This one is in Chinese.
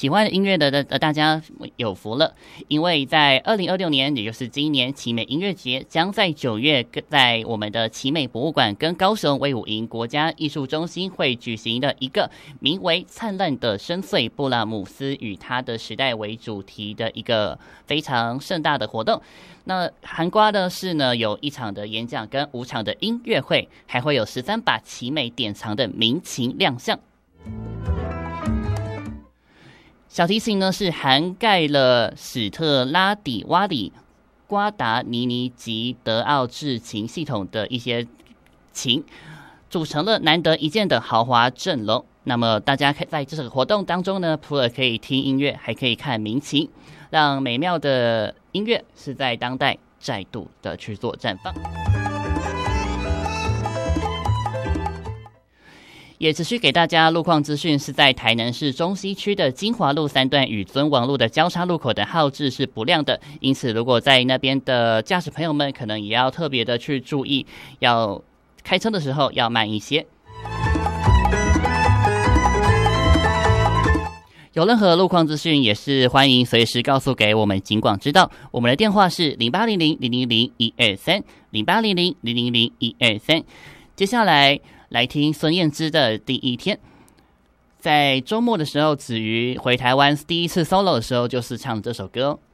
喜欢音乐的大家有福了，因为在2026年，也就是今年奇美音乐节将在9月在我们的奇美博物馆跟高雄卫武营国家艺术中心会举行的一个名为灿烂的深邃布拉姆斯与他的时代为主题的一个非常盛大的活动。那涵盖的是呢，有1场的演讲跟5场的音乐会，还会有13把奇美典藏的民琴亮相。小提琴呢是涵盖了史特拉底瓦里、瓜达尼尼及德奥制琴系统的一些琴，组成了难得一见的豪华阵容。那么大家在这个活动当中呢，除了可以听音乐，还可以看民琴，让美妙的音乐是在当代再度的去做绽放。也持续给大家路况资讯，是在台南市中西区的金华路3段与尊王路的交叉路口的号志是不亮的，因此如果在那边的驾驶朋友们可能也要特别的去注意，要开车的时候要慢一些。有任何路况资讯也是欢迎随时告诉给我们警广知道，我们的电话是0800000123 0800000123。接下来听孙燕姿的第一天。在周末的时候，子瑜回台湾第一次 solo 的时候，就是唱这首歌